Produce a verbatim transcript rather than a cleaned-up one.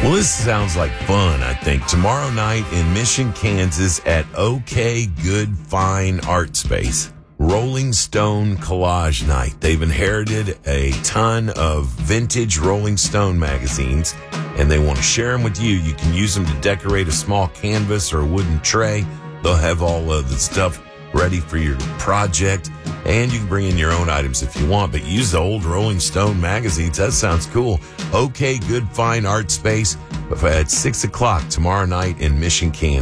Well, this sounds like fun, I think. Tomorrow night in Mission, Kansas at OK Good Fine Art Space, Rolling Stone Collage Night. They've inherited a ton of vintage Rolling Stone magazines, and they want to share them with you. You can use them to decorate a small canvas or a wooden tray. They'll have all of the stuff ready for your project, and you can bring in your own items if you want, but use the old Rolling Stone magazines. That sounds cool. OK Good Fine Art Space at six o'clock tomorrow night in Mission, Kansas.